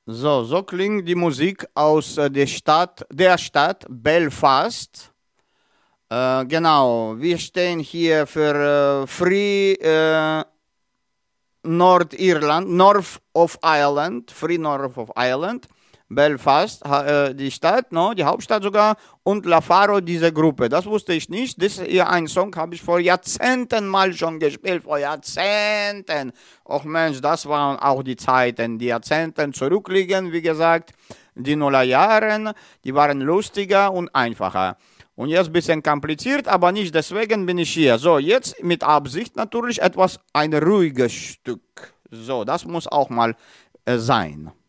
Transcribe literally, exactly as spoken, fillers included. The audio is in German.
So, so klingt die Musik aus äh, der Stadt, der Stadt Belfast. Äh, genau, wir stehen hier für äh, Free äh, Nordirland, North of Ireland, Free North of Ireland, Belfast, äh, die Stadt, no, die Hauptstadt sogar, und La Faro, diese Gruppe. Das wusste ich nicht. Das hier ein Song habe ich vor Jahrzehnten mal schon gespielt, vor Jahrzehnten. Och Mensch, das waren auch die Zeiten, die Jahrzehnten zurückliegen, wie gesagt. Die Nullerjahren, die waren lustiger und einfacher. Und jetzt ein bisschen kompliziert, aber nicht deswegen bin ich hier. So, jetzt mit Absicht natürlich etwas ein ruhiges Stück. So, das muss auch mal äh, sein.